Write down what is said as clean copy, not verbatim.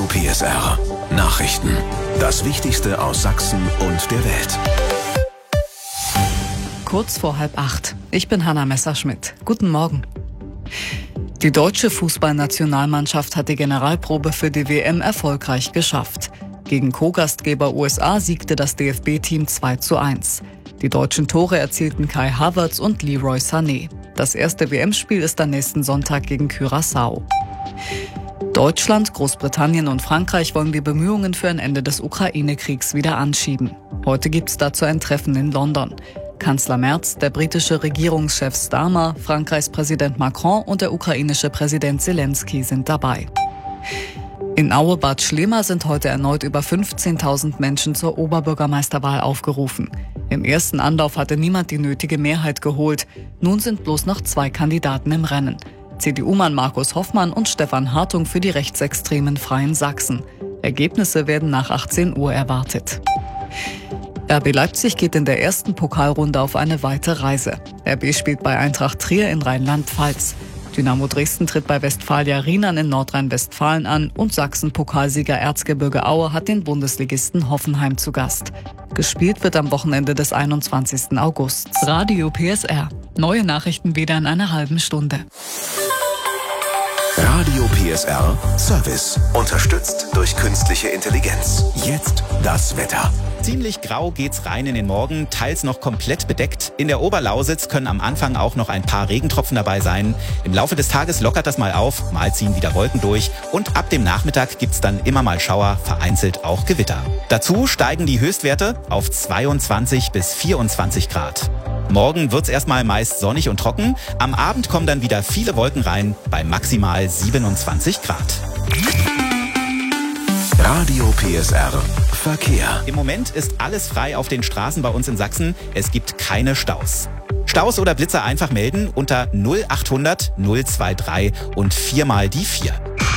PSR Nachrichten. Das Wichtigste aus Sachsen und der Welt. Kurz vor 7:30. Ich bin Hanna Messerschmidt. Guten Morgen. Die deutsche Fußballnationalmannschaft hat die Generalprobe für die WM erfolgreich geschafft. Gegen Co-Gastgeber USA siegte das DFB-Team 2:1. Die deutschen Tore erzielten Kai Havertz und Leroy Sané. Das erste WM-Spiel ist am nächsten Sonntag gegen Curaçao. Deutschland, Großbritannien und Frankreich wollen die Bemühungen für ein Ende des Ukraine-Kriegs wieder anschieben. Heute gibt es dazu ein Treffen in London. Kanzler Merz, der britische Regierungschef Starmer, Frankreichs Präsident Macron und der ukrainische Präsident Zelensky sind dabei. In Aue-Bad Schlema sind heute erneut über 15.000 Menschen zur Oberbürgermeisterwahl aufgerufen. Im ersten Anlauf hatte niemand die nötige Mehrheit geholt. Nun sind bloß noch 2 Kandidaten im Rennen. CDU-Mann Markus Hoffmann und Stefan Hartung für die rechtsextremen Freien Sachsen. Ergebnisse werden nach 18 Uhr erwartet. RB Leipzig geht in der ersten Pokalrunde auf eine weite Reise. RB spielt bei Eintracht Trier in Rheinland-Pfalz. Dynamo Dresden tritt bei Westfalia Rienan in Nordrhein-Westfalen an und Sachsen-Pokalsieger Erzgebirge Aue hat den Bundesligisten Hoffenheim zu Gast. Gespielt wird am Wochenende des 21. August. Radio PSR. Neue Nachrichten wieder in einer halben Stunde. Radio PSR Service. Unterstützt durch künstliche Intelligenz. Jetzt das Wetter. Ziemlich grau geht's rein in den Morgen, teils noch komplett bedeckt. In der Oberlausitz können am Anfang auch noch ein paar Regentropfen dabei sein. Im Laufe des Tages lockert das mal auf, mal ziehen wieder Wolken durch und ab dem Nachmittag gibt's dann immer mal Schauer, vereinzelt auch Gewitter. Dazu steigen die Höchstwerte auf 22 bis 24 Grad. Morgen wird's erstmal meist sonnig und trocken. Am Abend kommen dann wieder viele Wolken rein bei maximal 27 Grad. Radio PSR Verkehr. Im Moment ist alles frei auf den Straßen bei uns in Sachsen. Es gibt keine Staus. Staus oder Blitzer einfach melden unter 0800 023 und 4 mal die 4.